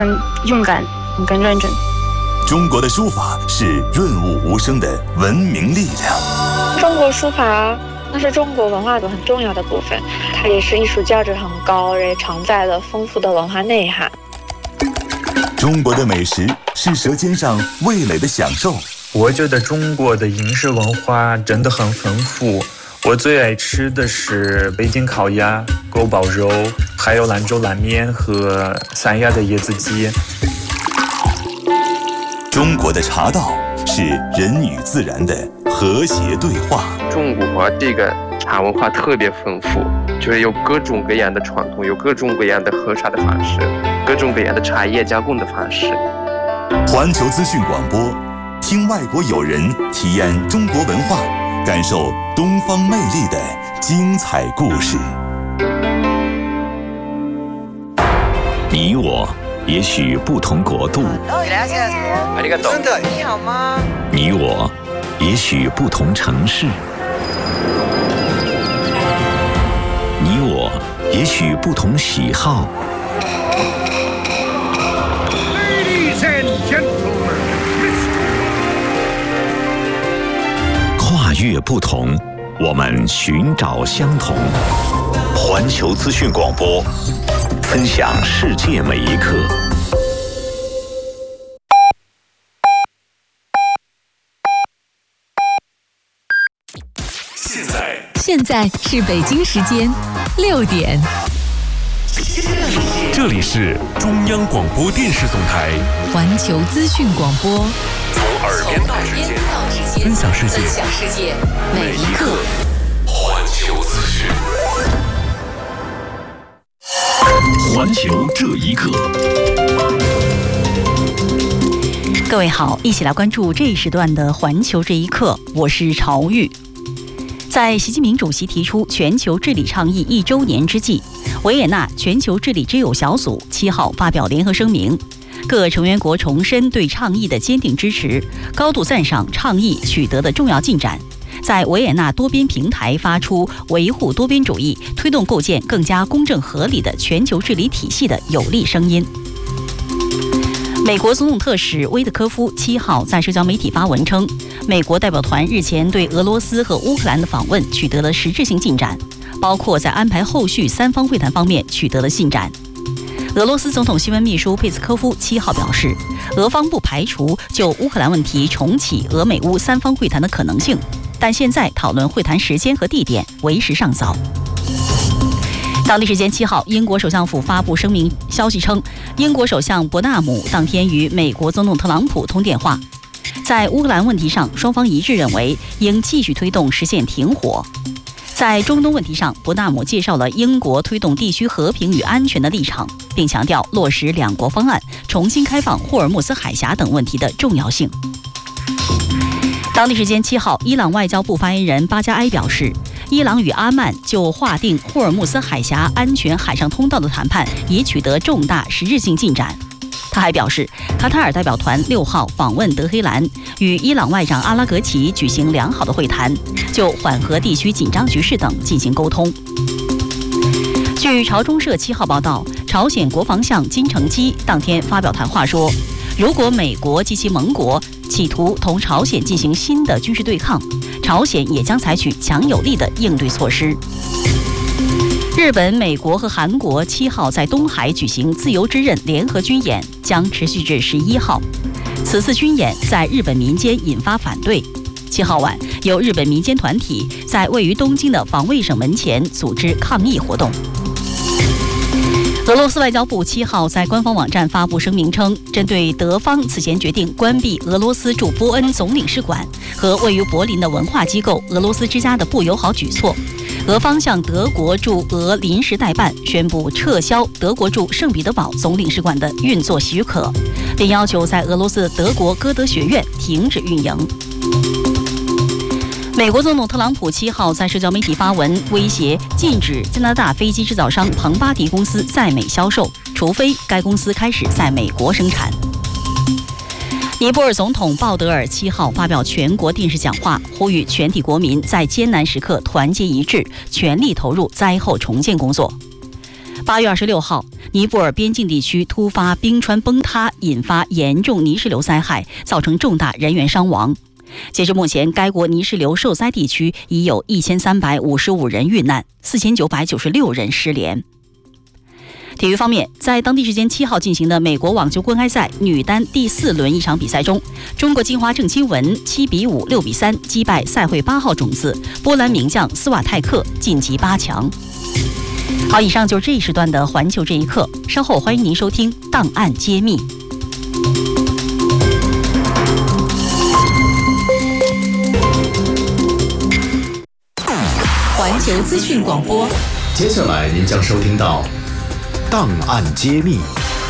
勇敢跟认真。 中国的书法是润物无声的文明力量。 中国书法那是中国文化的很重要的部分，它也是艺术价值很高，也承载了丰富的文化内涵。 中国的美食是舌尖上味蕾的享受。 我觉得中国的饮食文化真的很丰富，我最爱吃的是北京烤鸭、锅包肉，还有兰州拉面和三亚的椰子鸡。 中国的茶道是人与自然的和谐对话。 中国这个茶文化特别丰富，就是有各种各样的传统，有各种各样的喝茶的方式，各种各样的茶叶加工的方式。 环球资讯广播，听外国友人体验中国文化，感受东方魅力的精彩故事。 你我也许不同国度， 你好吗？ 你我也许不同城市，你我也许不同喜好。跨越不同，我们寻找相同。环球资讯广播，分享世界每一刻。 现在是北京时间6点。 这里是中央广播电视总台环球资讯广播， 从耳边到指尖，分享世界每一刻。 环球资讯， 环球这一刻。 各位好，一起来关注这一时段的环球这一刻，我是朝玉。在习近平主席提出全球治理倡议1周年之际，维也纳全球治理之友小组7号发表联合声明，各成员国重申对倡议的坚定支持，高度赞赏倡议取得的重要进展，在维也纳多边平台发出维护多边主义、推动构建更加公正合理的全球治理体系的有力声音。美国总统特使威特科夫7号在社交媒体发文称，美国代表团日前对俄罗斯和乌克兰的访问取得了实质性进展，包括在安排后续3方会谈方面取得了进展。俄罗斯总统新闻秘书佩斯科夫7号表示，俄方不排除就乌克兰问题重启俄美乌3方会谈的可能性，但现在讨论会谈时间和地点为时尚早。当地时间7号，英国首相府发布声明消息称，英国首相伯纳姆当天与美国总统特朗普通电话，在乌克兰问题上，双方一致认为应继续推动实现停火。在中东问题上，伯纳姆介绍了英国推动地区和平与安全的立场，并强调落实2国方案、重新开放霍尔木兹海峡等问题的重要性。当地时间7号，伊朗外交部发言人巴加埃表示，伊朗与阿曼就划定霍尔木兹海峡安全海上通道的谈判已取得重大实质性进展。他还表示，卡塔尔代表团6号访问德黑兰，与伊朗外长阿拉格齐举行良好的会谈，就缓和地区紧张局势等进行沟通。据朝中社7号报道，朝鲜国防相金成基当天发表谈话说，如果美国及其盟国企图同朝鲜进行新的军事对抗，朝鲜也将采取强有力的应对措施。日本、美国和韩国7号在东海举行自由之刃联合军演，将持续至11号。此次军演在日本民间引发反对。7号晚，有日本民间团体在位于东京的防卫省门前组织抗议活动。俄罗斯外交部7号在官方网站发布声明称，针对德方此前决定关闭俄罗斯驻波恩总领事馆和位于柏林的文化机构俄罗斯之家的不友好举措，俄方向德国驻俄临时代办宣布撤销德国驻圣彼得堡总领事馆的运作许可，并要求在俄罗斯德国歌德学院停止运营。美国总统特朗普7号在社交媒体发文，威胁禁止加拿大飞机制造商庞巴迪公司在美销售，除非该公司开始在美国生产。尼泊尔总统鲍德尔7号发表全国电视讲话，呼吁全体国民在艰难时刻团结一致，全力投入灾后重建工作。 8月26号，尼泊尔边境地区突发冰川崩塌，引发严重泥石流灾害，造成重大人员伤亡。截至目前，该国泥石流受灾地区已有1355人遇难，4996人失联。体育方面，在当地时间7号进行的美国网球公开赛女单第4轮一场比赛中，中国金花郑钦文7比5、6比3击败赛会8号种子波兰名将斯瓦泰克，晋级8强。好，以上就是这一时段的环球这一刻，稍后欢迎您收听档案揭秘。 环球资讯广播， 接下来您将收听到档案揭秘。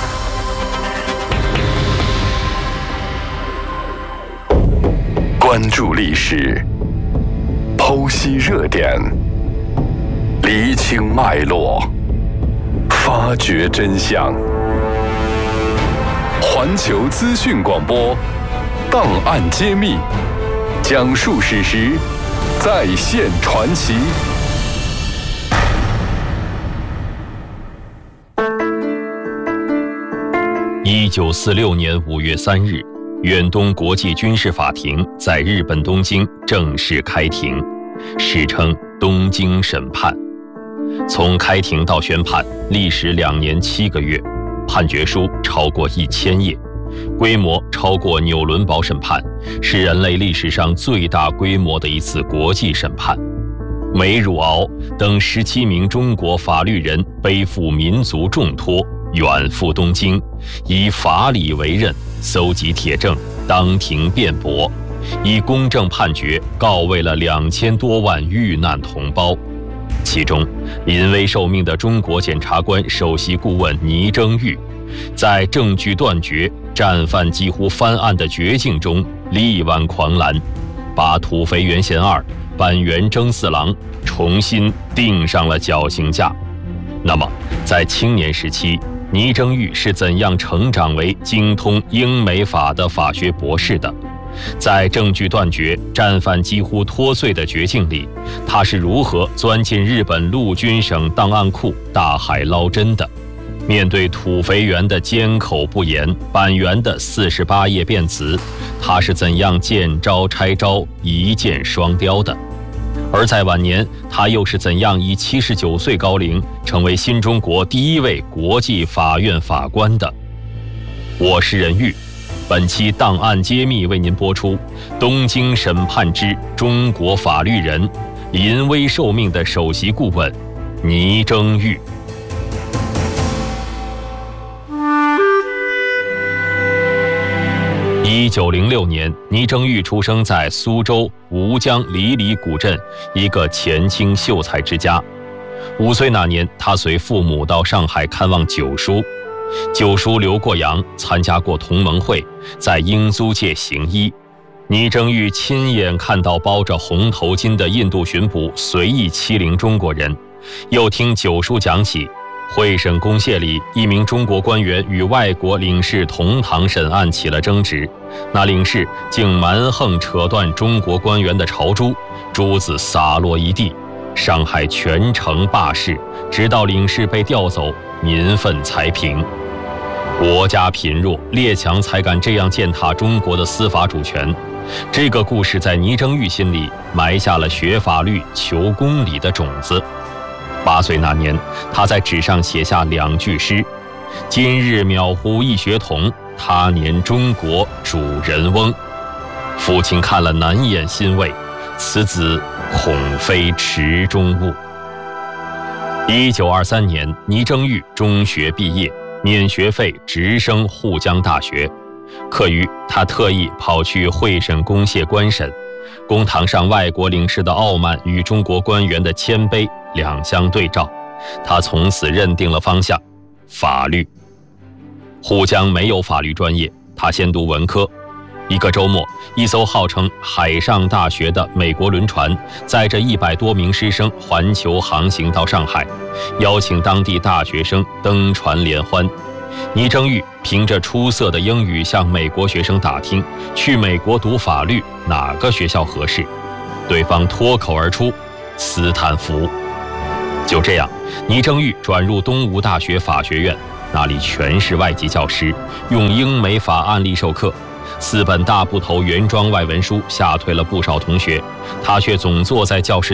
关注历史，剖析热点，厘清脉络，发掘真相。环球资讯广播，档案揭秘，讲述史实，再现传奇。 1946年5月3日，远东国际军事法庭在日本东京正式开庭，史称东京审判。从开庭到宣判历时2年7个月，判决书超过1000页，规模超过纽伦堡审判，是人类历史上最大规模的一次国际审判。梅汝敖等17名中国法律人背负民族重托，远赴东京，以法理为任，搜集铁证，当庭辩驳，以公正判决告慰了2000多万遇难同胞。其中，临危受命的中国检察官首席顾问倪征玉，在证据断绝、战犯几乎翻案的绝境中力挽狂澜，把土肥原贤二、板垣征四郎重新钉上了绞刑架。那么，在青年时期，倪征玉是怎样成长为精通英美法的法学博士的？在证据断绝、战犯几乎脱罪的绝境里，他是如何钻进日本陆军省档案库大海捞针的？面对土肥原的缄口不言，板垣的48页辩词，他是怎样见招拆招、一箭双雕的？而在晚年，他又是怎样以79岁高龄成为新中国第一位国际法院法官的？我是任玉，本期档案揭秘为您播出东京审判之中国法律人，临危受命的首席顾问倪征玉。1906年，倪征玉出生在苏州吴江离里古镇一个前清秀才之家。5岁那年，他随父母到上海看望九叔。九叔留过洋，参加过同盟会，在英租界行医。倪征玉亲眼看到包着红头巾的印度巡捕随意欺凌中国人，又听九叔讲起会审公廨里，一名中国官员与外国领事同堂审案起了争执，那领事竟蛮横扯断中国官员的朝珠，珠子洒落一地，上海全城罢市，直到领事被调走，民愤才平。国家贫弱，列强才敢这样践踏中国的司法主权。这个故事在倪征玉心里埋下了学法律、求公理的种子。8岁那年，他在纸上写下2句诗：今日渺乎一学童，他年中国主人翁。父亲看了难掩欣慰，此子恐非池中物。1923年，倪征玉中学毕业，免学费直升沪江大学。课余，他特意跑去会审公廨观审，公堂上外国领事的傲慢与中国官员的谦卑两相对照，他从此认定了方向：法律。沪江没有法律专业，他先读文科。一个周末，一艘号称海上大学的美国轮船载着100多名师生环球航行到上海，邀请当地大学生登船联欢。倪征玉凭着出色的英语向美国学生打听去美国读法律哪个学校合适，对方脱口而出：斯坦福。 就这样，倪正玉转入东吴大学法学院，那里全是外籍教师，用英美法案例授课，4本大部头原装外文书吓退了不少同学，他却总坐在教室